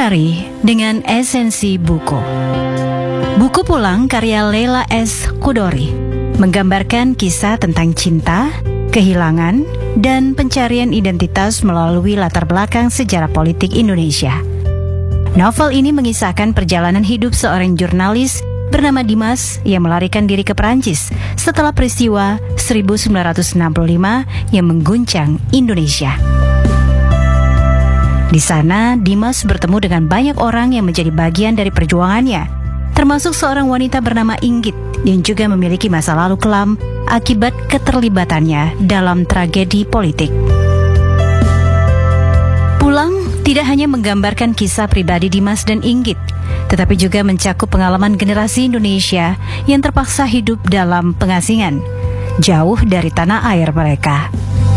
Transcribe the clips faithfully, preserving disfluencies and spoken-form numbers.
Hari dengan esensi buku. Buku Pulang karya Leila S. Chudori menggambarkan kisah tentang cinta, kehilangan, dan pencarian identitas melalui latar belakang sejarah politik Indonesia. Novel ini mengisahkan perjalanan hidup seorang jurnalis bernama Dimas yang melarikan diri ke Perancis setelah peristiwa seribu sembilan ratus enam puluh lima yang mengguncang Indonesia. Di sana, Dimas bertemu dengan banyak orang yang menjadi bagian dari perjuangannya, termasuk seorang wanita bernama Inggit yang juga memiliki masa lalu kelam akibat keterlibatannya dalam tragedi politik. Pulang tidak hanya menggambarkan kisah pribadi Dimas dan Inggit, tetapi juga mencakup pengalaman generasi Indonesia yang terpaksa hidup dalam pengasingan, jauh dari tanah air mereka.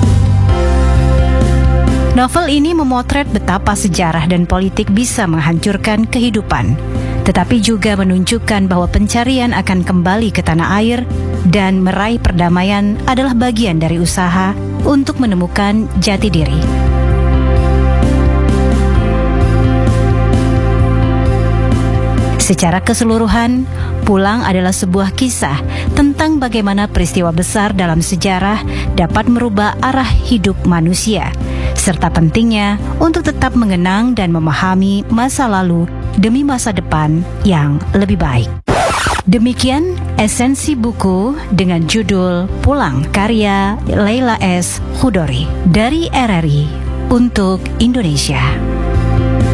Novel ini memotret betapa sejarah dan politik bisa menghancurkan kehidupan, tetapi juga menunjukkan bahwa pencarian akan kembali ke tanah air dan meraih perdamaian adalah bagian dari usaha untuk menemukan jati diri. Secara keseluruhan, Pulang adalah sebuah kisah tentang bagaimana peristiwa besar dalam sejarah dapat merubah arah hidup manusia, serta pentingnya untuk tetap mengenang dan memahami masa lalu demi masa depan yang lebih baik. Demikian esensi buku dengan judul Pulang karya Leila S. Chudori dari R R I untuk Indonesia.